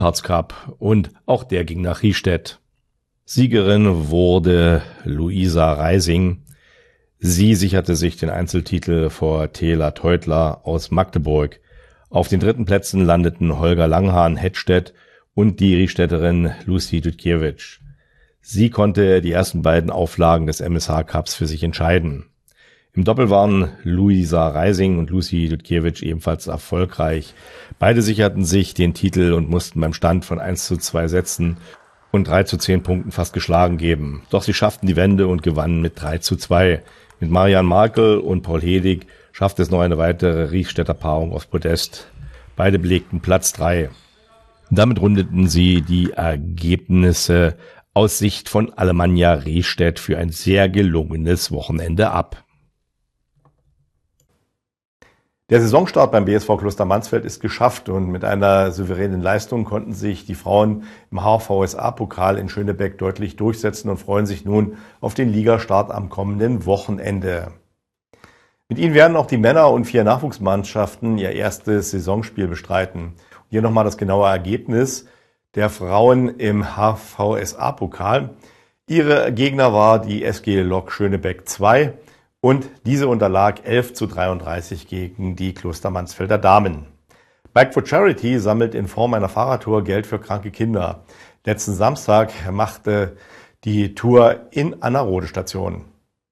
Hearts Cup und auch der ging nach Riestedt. Siegerin wurde Luisa Reising. Sie sicherte sich den Einzeltitel vor Tela Teutler aus Magdeburg. Auf den dritten Plätzen landeten Holger Langhahn-Hedstedt und die Riestedterin Lucy Dudkiewicz. Sie konnte die ersten beiden Auflagen des MSH Cups für sich entscheiden. Im Doppel waren Luisa Reising und Lucy Dudkiewicz ebenfalls erfolgreich. Beide sicherten sich den Titel und mussten beim Stand von 1:2 Sätzen und 3:10 Punkten fast geschlagen geben. Doch sie schafften die Wende und gewannen mit 3:2. Mit Marianne Markel und Paul Hedig schaffte es noch eine weitere Riestetter Paarung aufs Podest. Beide belegten Platz 3. Damit rundeten sie die Ergebnisse aus Sicht von Alemannia Riestedt für ein sehr gelungenes Wochenende ab. Der Saisonstart beim BSV Klostermansfeld ist geschafft und mit einer souveränen Leistung konnten sich die Frauen im HVSA-Pokal in Schönebeck deutlich durchsetzen und freuen sich nun auf den Ligastart am kommenden Wochenende. Mit ihnen werden auch die Männer- und 4 Nachwuchsmannschaften ihr erstes Saisonspiel bestreiten. Hier nochmal das genaue Ergebnis der Frauen im HVSA-Pokal. Ihre Gegner war die SG Lok Schönebeck 2 und diese unterlag 11:33 gegen die Klostermansfelder Damen. Bike for Charity sammelt in Form einer Fahrradtour Geld für kranke Kinder. Letzten Samstag machte die Tour in Annerode Station.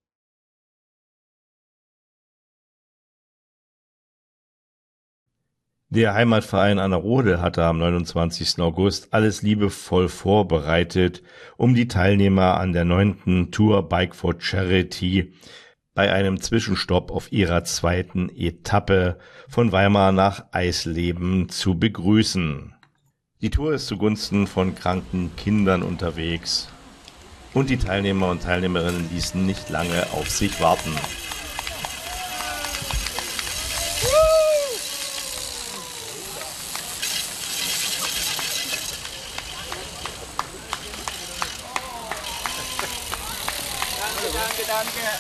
Der Heimatverein Annerode hatte am 29. August alles liebevoll vorbereitet, um die Teilnehmer an der 9. Tour Bike for Charity bei einem Zwischenstopp auf ihrer 2. Etappe von Weimar nach Eisleben zu begrüßen. Die Tour ist zugunsten von kranken Kindern unterwegs und die Teilnehmer und Teilnehmerinnen ließen nicht lange auf sich warten. Danke.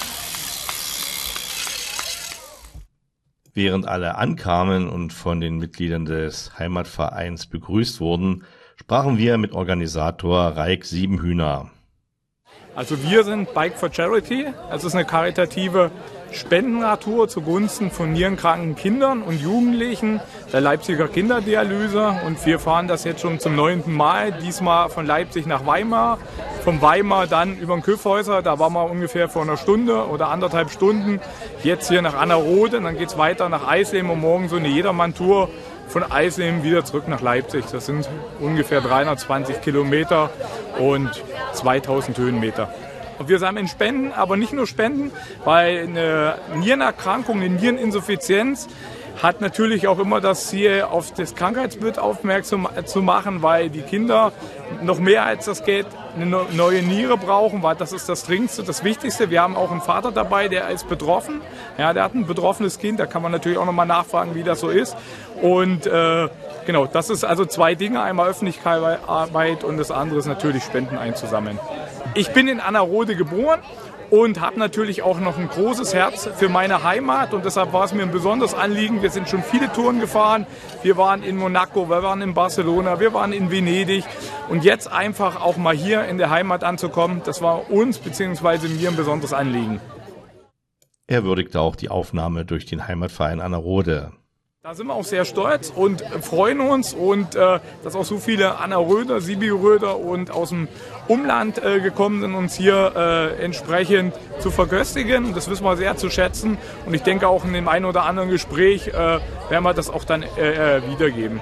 Während alle ankamen und von den Mitgliedern des Heimatvereins begrüßt wurden, sprachen wir mit Organisator Raik Siebenhühner. Also wir sind Bike for Charity. Es ist eine karitative Spendenradtour zugunsten von nierenkranken Kindern und Jugendlichen der Leipziger Kinderdialyse. Und wir fahren das jetzt schon zum 9. Mal, diesmal von Leipzig nach Weimar. Von Weimar dann über den Kyffhäuser, da waren wir ungefähr vor einer Stunde oder 1,5 Stunden. Jetzt hier nach Annerode, dann geht es weiter nach Eisleben und morgen so eine Jedermann-Tour von Eisleben wieder zurück nach Leipzig. Das sind ungefähr 320 Kilometer und 2000 Höhenmeter. Und wir sammeln Spenden, aber nicht nur Spenden, weil eine Nierenerkrankung, eine Niereninsuffizienz hat natürlich auch immer das Ziel, auf das Krankheitsbild aufmerksam zu machen, weil die Kinder noch mehr als das Geld eine neue Niere brauchen, weil das ist das Dringendste, das Wichtigste. Wir haben auch einen Vater dabei, der ist betroffen. Ja, der hat ein betroffenes Kind, da kann man natürlich auch nochmal nachfragen, wie das so ist. Und genau, das ist also 2 Dinge, einmal Öffentlichkeitsarbeit und das andere ist natürlich Spenden einzusammeln. Ich bin in Annerode geboren und habe natürlich auch noch ein großes Herz für meine Heimat und deshalb war es mir ein besonderes Anliegen. Wir sind schon viele Touren gefahren. Wir waren in Monaco, wir waren in Barcelona, wir waren in Venedig und jetzt einfach auch mal hier in der Heimat anzukommen, das war uns bzw. mir ein besonderes Anliegen. Er würdigte auch die Aufnahme durch den Heimatverein Annerode. Da sind wir auch sehr stolz und freuen uns und dass auch so viele Anneröder, Sibiröder und aus dem Umland gekommen sind, uns hier entsprechend zu verköstigen. Das wissen wir sehr zu schätzen und ich denke auch in dem einen oder anderen Gespräch werden wir das auch dann wiedergeben.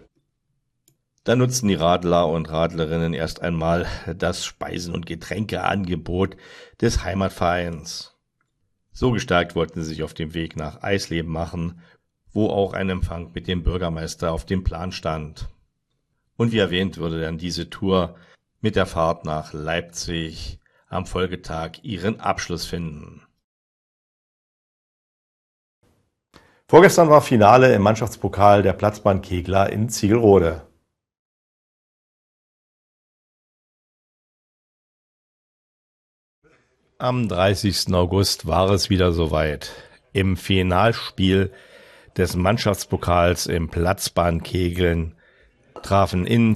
Da nutzten die Radler und Radlerinnen erst einmal das Speisen- und Getränkeangebot des Heimatvereins. So gestärkt wollten sie sich auf dem Weg nach Eisleben machen, wo auch ein Empfang mit dem Bürgermeister auf dem Plan stand. Und wie erwähnt, würde dann diese Tour mit der Fahrt nach Leipzig am Folgetag ihren Abschluss finden. Vorgestern war Finale im Mannschaftspokal der Platzbahn Kegler in Ziegelrode. Am 30. August war es wieder soweit. Im Finalspiel des Mannschaftspokals im Platzbahnkegeln trafen in